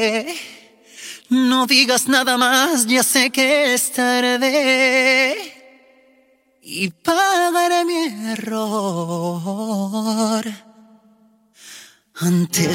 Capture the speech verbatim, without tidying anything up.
No digas nada más, ya sé que es tarde y pagaré mi error antes